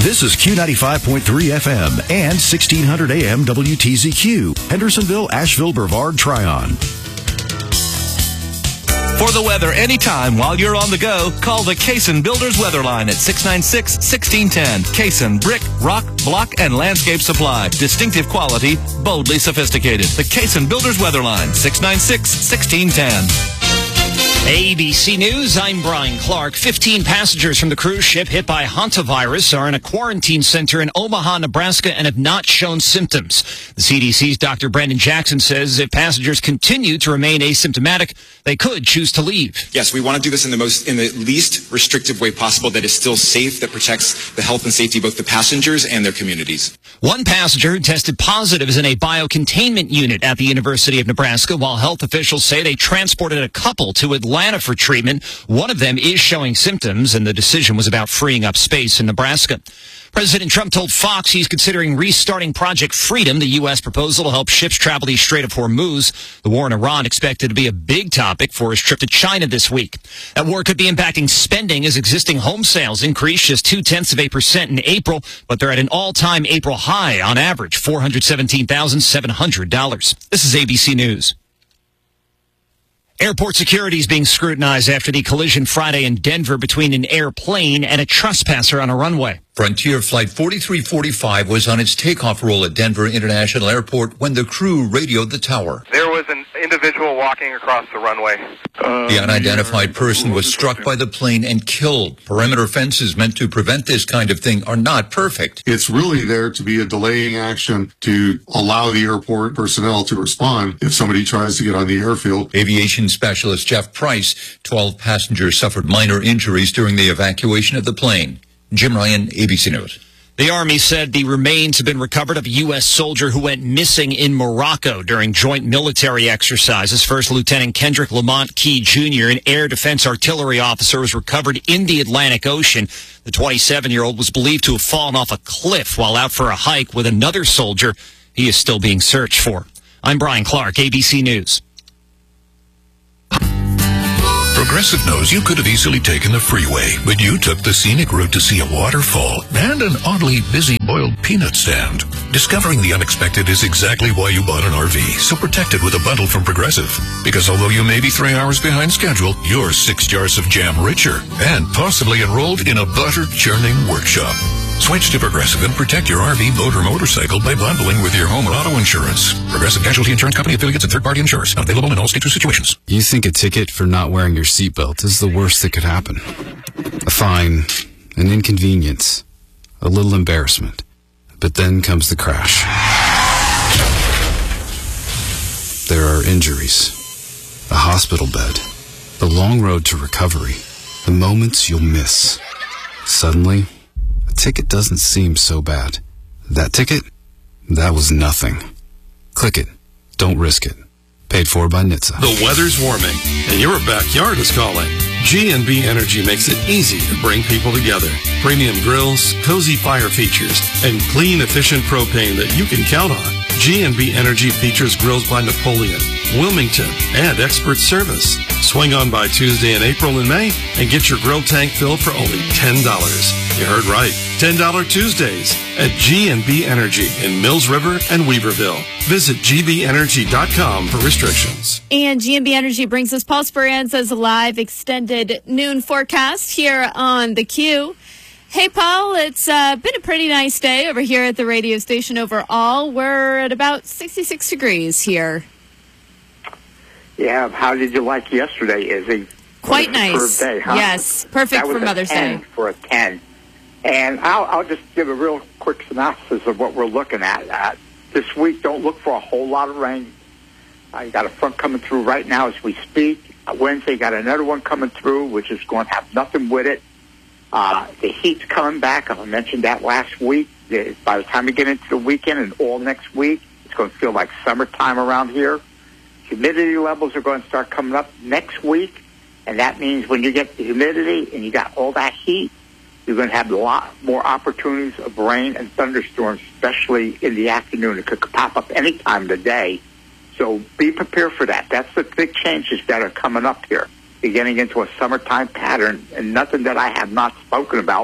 This is Q95.3 FM and 1600 AM WTZQ, Hendersonville, Asheville, Brevard, Tryon. For the weather anytime while you're on the go, call the Cason Builders Weather Line at 696-1610. Cason Brick, Rock, Block, and Landscape Supply. Distinctive quality, boldly sophisticated. The Cason Builders Weather Line, 696-1610. ABC News, I'm Brian Clark. 15 passengers from the cruise ship hit by hantavirus are in a quarantine center in Omaha, Nebraska, and have not shown symptoms. The CDC's Dr. Brendan Jackson says if passengers continue to remain asymptomatic, they could choose to leave. Yes, we want to do this in the least restrictive way possible that is still safe, that protects the health and safety of both the passengers and their communities. One passenger who tested positive is in a biocontainment unit at the University of Nebraska, while health officials say they transported a couple to Atlanta for treatment. One of them is showing symptoms, and the decision was about freeing up space in Nebraska. President Trump told Fox he's considering restarting Project Freedom, the U.S. proposal to help ships travel the Strait of Hormuz. The war in Iran expected to be a big topic for his trip to China this week. That war could be impacting spending as existing home sales increased just 0.2% in April, but they're at an all-time April high on average, $417,700. This is ABC News. Airport security is being scrutinized after the collision Friday in Denver between an airplane and a trespasser on a runway. Frontier Flight 4345 was on its takeoff roll at Denver International Airport when the crew radioed the tower. There was an individual walking across the runway. The unidentified person was struck by the plane and killed. Perimeter fences meant to prevent this kind of thing are not perfect. It's really there to be a delaying action to allow the airport personnel to respond if somebody tries to get on the airfield. Aviation specialist Jeff Price, 12 passengers suffered minor injuries during the evacuation of the plane. Jim Ryan, ABC News. The Army said the remains have been recovered of a U.S. soldier who went missing in Morocco during joint military exercises. First Lieutenant Kendrick Lamont Key Jr., an air defense artillery officer, was recovered in the Atlantic Ocean. The 27-year-old was believed to have fallen off a cliff while out for a hike with another soldier. He is still being searched for. I'm Brian Clark, ABC News. Progressive knows you could have easily taken the freeway, but you took the scenic route to see a waterfall and an oddly busy boiled peanut stand. Discovering the unexpected is exactly why you bought an RV, so protect it with a bundle from Progressive. Because although you may be 3 hours behind schedule, you're 6 jars of jam richer and possibly enrolled in a butter churning workshop. Switch to Progressive and protect your RV, boat, or motorcycle by bundling with your home or auto insurance. Progressive Casualty Insurance Company affiliates and third-party insurers. Not available in all states or situations. You think a ticket for not wearing your seatbelt is the worst that could happen. A fine, an inconvenience, a little embarrassment. But then comes the crash. There are injuries, a hospital bed, the long road to recovery, the moments you'll miss. Suddenly, a ticket doesn't seem so bad. That ticket? That was nothing. Click it. Don't risk it. Paid for by NHTSA. The weather's warming, and your backyard is calling. G&B Energy makes it easy to bring people together. Premium grills, cozy fire features, and clean, efficient propane that you can count on. G&B Energy features grills by Napoleon, Wilmington, and expert service. Swing on by Tuesday in April and May and get your grill tank filled for only $10. You heard right. $10 Tuesdays at G&B Energy in Mills River and Weaverville. Visit gbenergy.com for restrictions. And G&B Energy brings us Paul Speranza's live extended noon forecast here on the Q. Hey, Paul, it's been a pretty nice day over here at the radio station overall. We're at about 66 degrees here. Yeah, how did you like yesterday, Izzy? Quite nice. Day, huh? Yes, perfect for Mother's Day. For a 10. And I'll just give a real quick synopsis of what we're looking at. This week, don't look for a whole lot of rain. You got a front coming through right now as we speak. Wednesday, got another one coming through, which is going to have nothing with it. The heat's coming back. I mentioned that last week. By the time we get into the weekend and all next week, it's going to feel like summertime around here. Humidity levels are going to start coming up next week, and that means when you get the humidity and you got all that heat, you're going to have a lot more opportunities of rain and thunderstorms, especially in the afternoon. It could pop up any time of the day. So be prepared for that. That's the big changes that are coming up here. You're getting into a summertime pattern, and nothing that I have not spoken about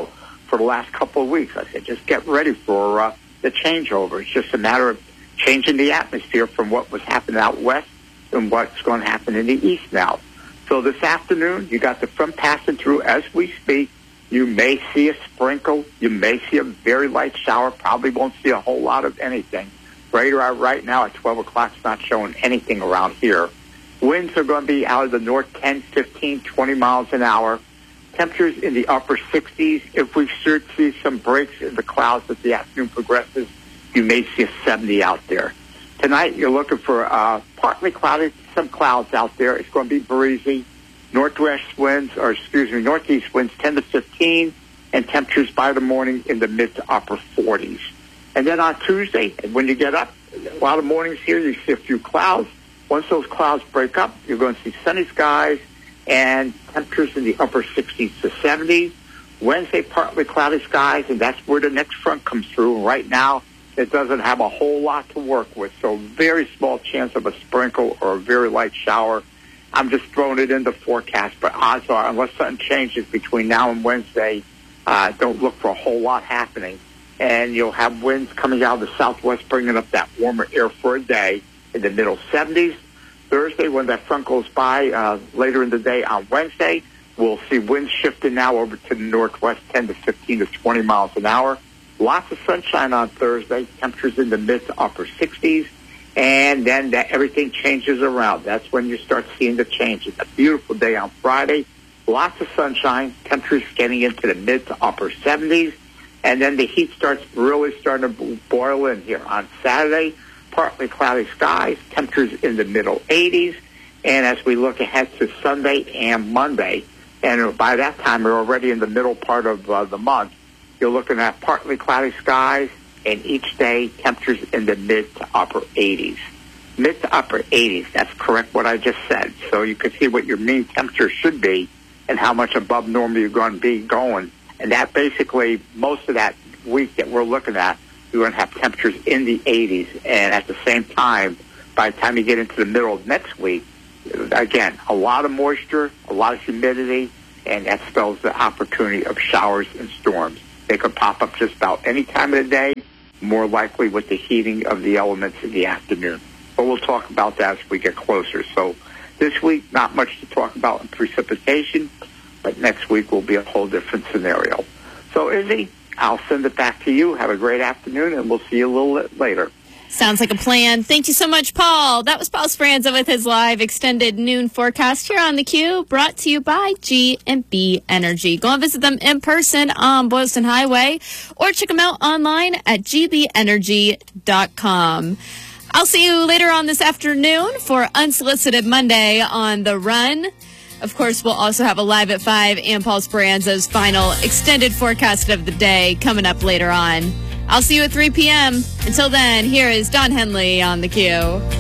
for the last couple of weeks. I said, just get ready for the changeover. It's just a matter of changing the atmosphere from what was happening out west and what's going to happen in the east now. So this afternoon, you got the front passing through as we speak. You may see a sprinkle. You may see a very light shower. Probably won't see a whole lot of anything. Radar right now at 12 o'clock is not showing anything around here. Winds are going to be out of the north 10, 15, 20 miles an hour. Temperatures in the upper 60s. If we should see some breaks in the clouds as the afternoon progresses, you may see a 70 out there. Tonight, you're looking for partly cloudy, some clouds out there. It's going to be breezy. Northeast winds 10 to 15, and temperatures by the morning in the mid to upper 40s. And then on Tuesday, when you get up, a lot of mornings here, you see a few clouds. Once those clouds break up, you're going to see sunny skies and temperatures in the upper 60s to 70s. Wednesday, partly cloudy skies, and that's where the next front comes through. Right now, it doesn't have a whole lot to work with, so very small chance of a sprinkle or a very light shower. I'm just throwing it in the forecast, but odds are, unless something changes between now and Wednesday, don't look for a whole lot happening. And you'll have winds coming out of the southwest, bringing up that warmer air for a day in the middle 70s. Thursday, when that front goes by later in the day on Wednesday, we'll see winds shifting now over to the northwest, 10 to 15 to 20 miles an hour. Lots of sunshine on Thursday, temperatures in the mid to upper 60s, and then everything changes around. That's when you start seeing the changes. A beautiful day on Friday, lots of sunshine, temperatures getting into the mid to upper 70s, and then the heat starting to boil in here. On Saturday, partly cloudy skies, temperatures in the middle 80s, and as we look ahead to Sunday and Monday, and by that time we're already in the middle part of the month, you're looking at partly cloudy skies, and each day temperatures in the mid to upper 80s. Mid to upper 80s, that's correct what I just said. So you can see what your mean temperature should be and how much above normal you're going to be going. And that basically, most of that week that we're looking at, you're going to have temperatures in the 80s. And at the same time, by the time you get into the middle of next week, again, a lot of moisture, a lot of humidity, and that spells the opportunity of showers and storms. They could pop up just about any time of the day, more likely with the heating of the elements in the afternoon. But we'll talk about that as we get closer. So this week, not much to talk about in precipitation, but next week will be a whole different scenario. So, Izzy, I'll send it back to you. Have a great afternoon, and we'll see you a little later. Sounds like a plan. Thank you so much, Paul. That was Paul Speranza with his live extended noon forecast here on theCUBE, brought to you by G&B Energy. Go and visit them in person on Boylston Highway, or check them out online at gbenergy.com. I'll see you later on this afternoon for Unsolicited Monday on The Run. Of course, we'll also have a Live at 5 and Paul Speranza's final extended forecast of the day coming up later on. I'll see you at 3 p.m. Until then, here is Don Henley on theCUBE.